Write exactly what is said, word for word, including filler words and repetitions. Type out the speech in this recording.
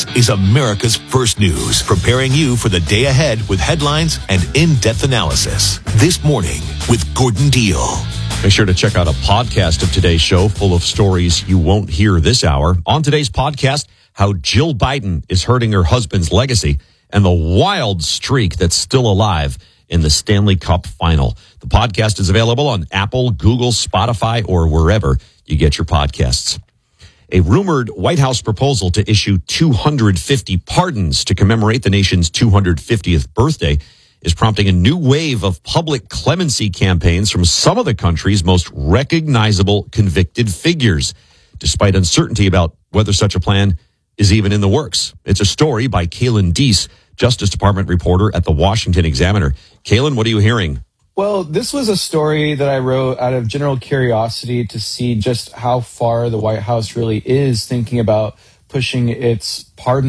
is America's First News, preparing you for the day ahead with headlines and in-depth analysis. This morning with Gordon Deal. Make sure to check out a podcast of today's show full of stories you won't hear this hour. On today's podcast, how Jill Biden is hurting her husband's legacy and the wild streak that's still alive in the Stanley Cup final. The podcast is available on Apple, Google, Spotify, or wherever you get your podcasts. A rumored White House proposal to issue two hundred fifty pardons to commemorate the nation's two hundred fiftieth birthday is prompting a new wave of public clemency campaigns from some of the country's most recognizable convicted figures, despite uncertainty about whether such a plan is even in the works. It's a story by Kaylin Deese, Justice Department reporter at the Washington Examiner. Kaylin, what are you hearing? Well, this was a story that I wrote out of general curiosity to see just how far the White House really is thinking about pushing its pardon